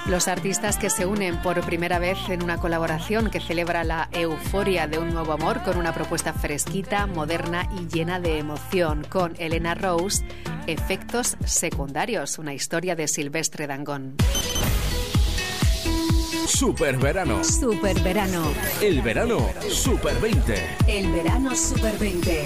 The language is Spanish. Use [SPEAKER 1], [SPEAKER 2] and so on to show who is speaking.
[SPEAKER 1] Los artistas que se unen por primera vez en una colaboración que celebra la euforia de un nuevo amor con una propuesta fresquita, moderna y llena de emoción. Con Elena Rose, Efectos secundarios, una historia de Silvestre Dangond.
[SPEAKER 2] Superverano.
[SPEAKER 1] Superverano.
[SPEAKER 2] El verano Super 20.
[SPEAKER 1] El verano Super 20.